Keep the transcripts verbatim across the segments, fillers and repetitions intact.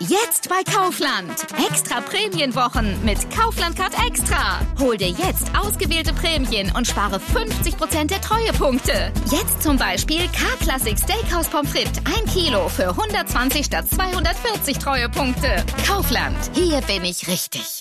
Jetzt bei Kaufland. Extra Prämienwochen mit Kaufland Card Extra. Hol dir jetzt ausgewählte Prämien und spare fünfzig Prozent der Treuepunkte. Jetzt zum Beispiel K-Classic Steakhouse Pommes frites ein Kilo für hundertzwanzig statt zweihundertvierzig Treuepunkte. Kaufland, hier bin ich richtig.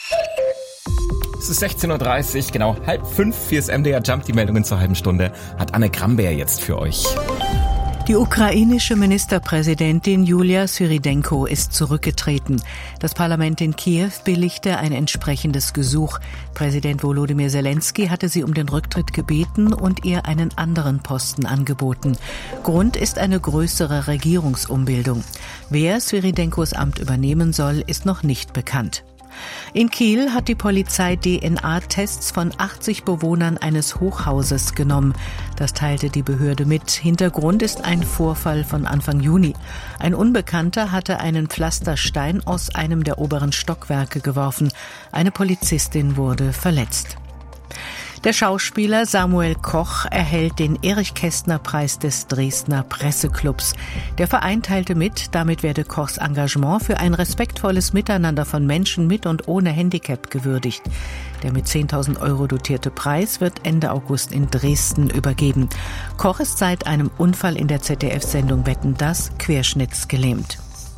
Es ist sechzehn Uhr dreißig, genau halb fünf, hier ist M D R Jump. Die Meldungen zur halben Stunde hat Anne Gramberg jetzt für euch. Die ukrainische Ministerpräsidentin Julia Syridenko ist zurückgetreten. Das Parlament in Kiew billigte ein entsprechendes Gesuch. Präsident Volodymyr Zelensky hatte sie um den Rücktritt gebeten und ihr einen anderen Posten angeboten. Grund ist eine größere Regierungsumbildung. Wer Syridenkos Amt übernehmen soll, ist noch nicht bekannt. In Kiel hat die Polizei D N A-Tests von achtzig Bewohnern eines Hochhauses genommen. Das teilte die Behörde mit. Hintergrund ist ein Vorfall von Anfang Juni. Ein Unbekannter hatte einen Pflasterstein aus einem der oberen Stockwerke geworfen. Eine Polizistin wurde verletzt. Der Schauspieler Samuel Koch erhält den Erich-Kästner-Preis des Dresdner Presseclubs. Der Verein teilte mit, damit werde Kochs Engagement für ein respektvolles Miteinander von Menschen mit und ohne Handicap gewürdigt. Der mit zehntausend Euro dotierte Preis wird Ende August in Dresden übergeben. Koch ist seit einem Unfall in der Z D F-Sendung Wetten, dass querschnittsgelähmt.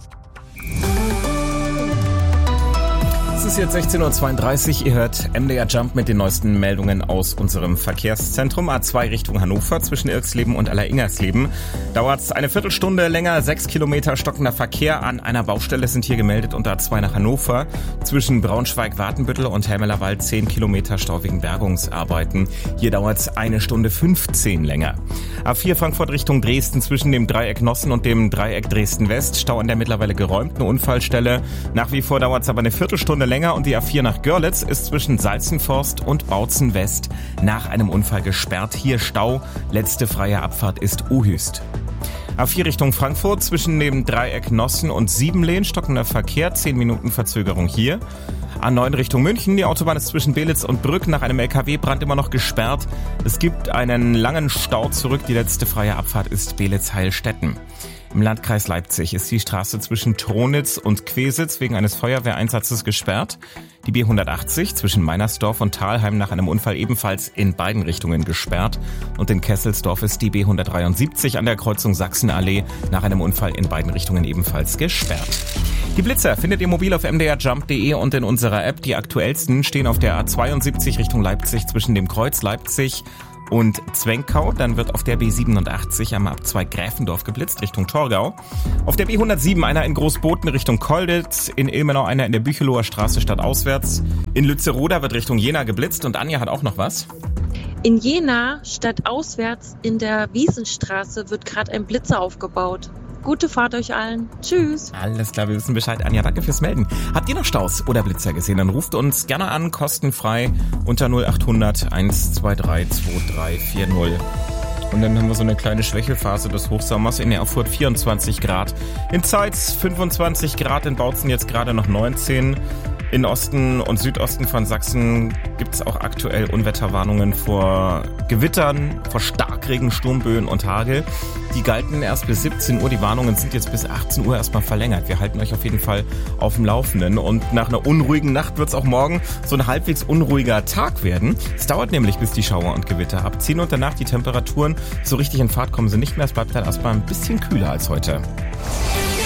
Es ist jetzt sechzehn Uhr zweiunddreißig, ihr hört M D R Jump mit den neuesten Meldungen aus unserem Verkehrszentrum. A zwei Richtung Hannover zwischen Irksleben und Allersingersleben. Dauert eine Viertelstunde länger, sechs Kilometer stockender Verkehr an einer Baustelle sind hier gemeldet und A zwei nach Hannover. Zwischen Braunschweig-Wartenbüttel und Helmelerwald zehn Kilometer Stau wegen Bergungsarbeiten. Hier dauert es eine Stunde fünfzehn länger. A vier Frankfurt Richtung Dresden zwischen dem Dreieck Nossen und dem Dreieck Dresden-West. Stau an der mittlerweile geräumten Unfallstelle. Nach wie vor dauert es aber eine Viertelstunde länger und die A vier nach Görlitz ist zwischen Salzenforst und Bautzen West nach einem Unfall gesperrt. Hier Stau. Letzte freie Abfahrt ist Ohüst. A vier Richtung Frankfurt zwischen dem Dreieck Nossen und Siebenlehn stockender Verkehr, zehn Minuten Verzögerung hier. A neun Richtung München, die Autobahn ist zwischen Belitz und Brück nach einem L K W-Brand immer noch gesperrt. Es gibt einen langen Stau zurück, die letzte freie Abfahrt ist Belitz-Heilstätten. Im Landkreis Leipzig ist die Straße zwischen Tronitz und Quesitz wegen eines Feuerwehreinsatzes gesperrt. Die B hundertachtzig zwischen Meinersdorf und Thalheim nach einem Unfall ebenfalls in beiden Richtungen gesperrt. Und in Kesselsdorf ist die B hundertdreiundsiebzig an der Kreuzung Sachsenallee nach einem Unfall in beiden Richtungen ebenfalls gesperrt. Die Blitzer findet ihr mobil auf m d r jump punkt d e und in unserer App. Die aktuellsten stehen auf der A zweiundsiebzig Richtung Leipzig zwischen dem Kreuz Leipzig und Zwenkau. Dann wird auf der B siebenundachtzig am A zwei Gräfendorf geblitzt Richtung Torgau. Auf der B hundertsieben einer in Großboten Richtung Kolditz. In Ilmenau einer in der Bücheloher Straße stadtauswärts. In Lützeroda wird Richtung Jena geblitzt. Und Anja hat auch noch was. In Jena stadtauswärts in der Wiesenstraße wird gerade ein Blitzer aufgebaut. Gute Fahrt euch allen. Tschüss. Alles klar, wir wissen Bescheid. Anja, danke fürs Melden. Habt ihr noch Staus oder Blitzer gesehen? Dann ruft uns gerne an, kostenfrei unter null achthundert eins zwei drei zwei drei vier null. Und dann haben wir so eine kleine Schwächelphase des Hochsommers. In Erfurt vierundzwanzig Grad. In Zeitz fünfundzwanzig Grad. In Bautzen jetzt gerade noch neunzehn. In Osten und Südosten von Sachsen gibt es auch aktuell Unwetterwarnungen vor Gewittern, vor Starkregen, Sturmböen und Hagel. Die galten erst bis siebzehn Uhr. Die Warnungen sind jetzt bis achtzehn Uhr erstmal verlängert. Wir halten euch auf jeden Fall auf dem Laufenden. Und nach einer unruhigen Nacht wird es auch morgen so ein halbwegs unruhiger Tag werden. Es dauert nämlich, bis die Schauer und Gewitter abziehen. Und danach die Temperaturen so richtig in Fahrt kommen sie nicht mehr. Es bleibt dann erstmal ein bisschen kühler als heute.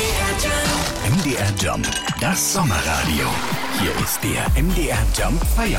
M D R Jump, das Sommerradio. Hier ist der M D R Jump Feier.